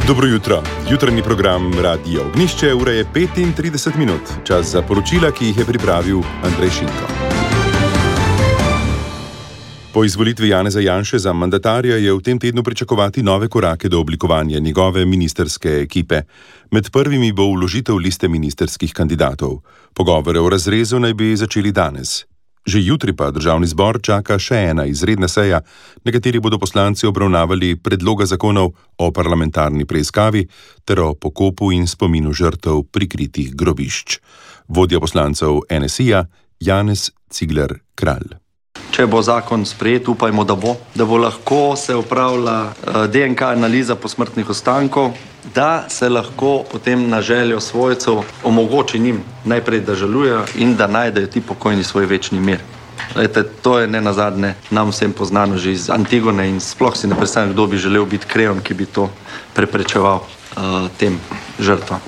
Dobro jutro. Jutranji program Radio Ognjišče, ura je 35 minut. Čas za poročila, ki jih je pripravil Andrej Šinko. Po izvolitvi Janeza Janše za mandatarja je v tem tednu pričakovati nove korake do oblikovanja njegove ministerske ekipe. Med prvimi bo vložitev liste ministerskih kandidatov. Pogovore o razrezu naj bi začeli danes. Že jutri pa Državni zbor čaka še ena izredna seja, na kateri bodo poslanci obravnavali predloga zakonov o parlamentarni preiskavi ter o pokopu in spominu žrtev prikritih grobišč. Vodja poslancev NSI-ja Janez Cigler Kralj. Če bo zakon sprejet, upajmo, da bo lahko se opravila DNK analiza posmrtnih ostankov, da se lahko potem na željo svojcev omogoči njim najprej, da žalujejo in da najdejo ti pokojni svoj večni mir. To je nenazadnje nam vsem poznano že iz Antigone in sploh si ne predstavljam, kdo bi želel biti Kreon, ki bi to preprečeval tem žrtvam.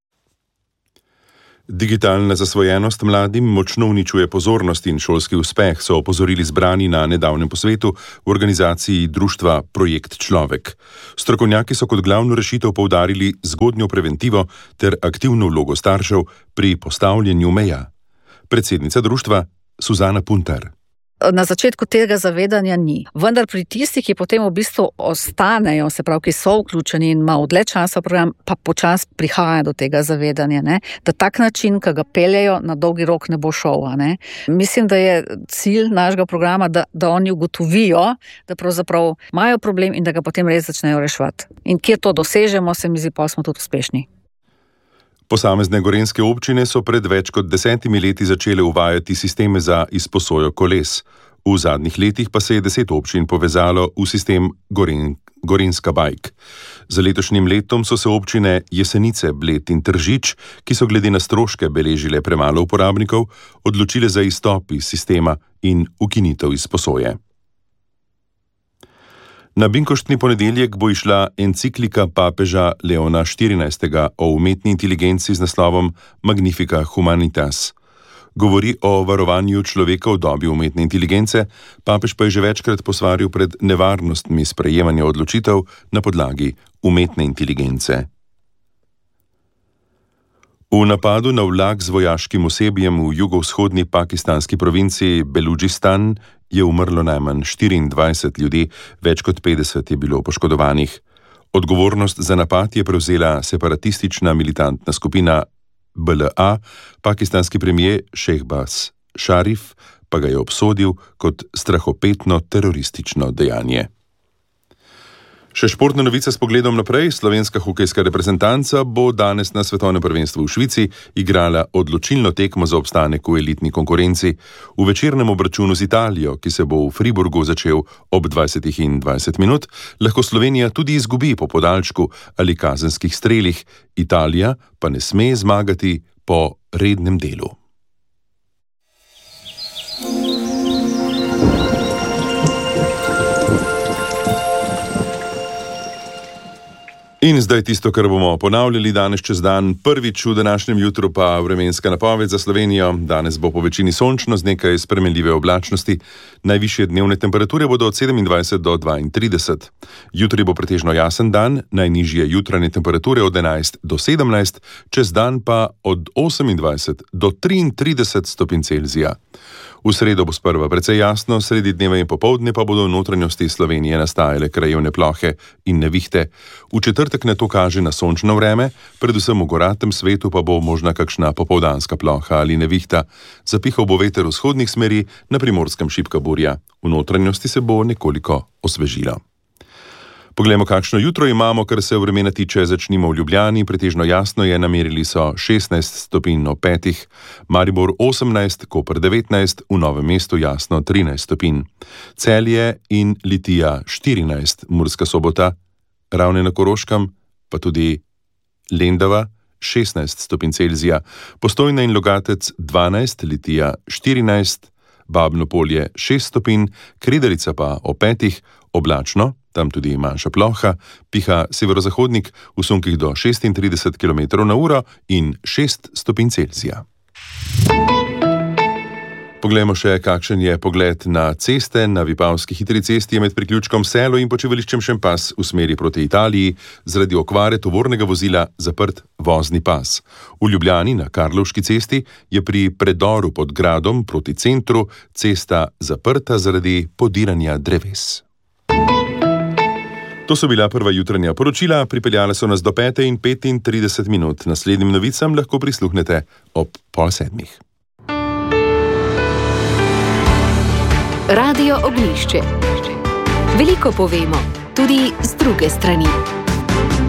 Digitalna zasvojenost mladim močno uničuje pozornost in šolski uspeh, so opozorili zbrani na nedavnem posvetu v organizaciji društva Projekt Človek. Strokovnjaki so kot glavno rešitev poudarili zgodnjo preventivo ter aktivno vlogo staršev pri postavljanju meja. Predsednica društva Suzana Puntar. Na začetku tega zavedanja ni. Vendar pri tistih, ki potem v bistvu ostanejo, se pravi, ki so vključeni in malo dlje časa v program, pa počas prihaja do tega zavedanja, ne? Da tak način, ki ga peljejo, na dolgi rok ne bo šel. Ne? Mislim, da je cilj našega programa, da oni ugotovijo, da pravzaprav imajo problem in da ga potem res začnejo reševati. In kjer to dosežemo, se mi zdi, pa smo tudi uspešni. Posamezne gorenjske občine so pred več kot 10 leti začele uvajati sisteme za izposojo koles. V zadnjih letih pa se je 10 občin povezalo v sistem Gorenjska bajk. Za letošnjim letom so se občine Jesenice, Bled in Tržič, ki so glede na stroške beležile premalo uporabnikov, odločile za izstop iz sistema in ukinitev izposoje. Na binkoštni ponedeljek bo išla enciklika papeža Leona XIV. O umetni inteligenci z naslovom Magnifica Humanitas. Govori o varovanju človeka v dobi umetne inteligence, papež pa je že večkrat posvaril pred nevarnostmi sprejemanja odločitev na podlagi umetne inteligence. V napadu na vlak z vojaškim osebjem v jugovzhodni pakistanski provinciji Beludžistan je umrlo najmanj 24 ljudi, več kot 50 je bilo poškodovanih. Odgovornost za napad je prevzela separatistična militantna skupina BLA, pakistanski premier Shehbaz Sharif pa ga je obsodil kot strahopetno teroristično dejanje. Še športna novica s pogledom naprej. Slovenska hokejska reprezentanca bo danes na svetovnem prvenstvu v Švici igrala odločilno tekmo za obstanek v elitni konkurenci. V večernem obračunu z Italijo, ki se bo v Friburgu začel ob 20:20, lahko Slovenija tudi izgubi po podaljšku ali kazenskih strelih. Italija pa ne sme zmagati po rednem delu. In zdaj tisto, kar bomo ponavljali danes čez dan. Prvič v današnjem jutru pa vremenska napoved za Slovenijo. Danes bo po večini sončno z nekaj spremenljive oblačnosti. Najvišje dnevne temperature bodo od 27 do 32. Jutri bo pretežno jasen dan, najnižje jutranje temperature od 11 do 17, čez dan pa od 28 do 33 stopinj Celzija. V sredo bo sprva precej jasno, sredi dneva in popoldne pa bodo v notranjosti Slovenije nastajale krajevne plohe in nevihte. V četrtek na to kaže na sončno vreme, predvsem v goratem svetu pa bo možna kakšna popoldanska ploha ali nevihta. Zapihal bo veter vzhodnih smeri, na Primorskem šibka burja. V notranjosti se bo nekoliko osvežilo. Poglejmo, kakšno jutro imamo, kar se vremena tiče. Začnimo v Ljubljani, pretežno jasno je, namerili so 16 stopinj ob 5, Maribor 18, Koper 19, v Novem mestu jasno 13 stopinj. Celje in Litija 14, Murska Sobota, Ravne na Koroškem, pa tudi Lendava 16 stopinj Celzija, Postojna in Logatec 12, Litija 14, Babno Polje 6 stopinj, Kredarica pa ob 5, oblačno, tam tudi manjša ploha, piha severozahodnik v sunkih do 36 km/h in 6 stopinj Celzija. Poglejmo še, kakšen je pogled na ceste. Na Vipavski hitri cesti je med priključkom Selo in počivališčem Šempas v smeri proti Italiji zaradi okvare tovornega vozila zaprt vozni pas. V Ljubljani na Karlovški cesti je pri predoru pod gradom proti centru cesta zaprta zaradi podiranja dreves. To so bila prva jutranja poročila, pripeljale so nas do 5:35. Naslednjim novicam lahko prisluhnete ob 6:30. Radio Oglišče. Veliko povemo, tudi z druge strani.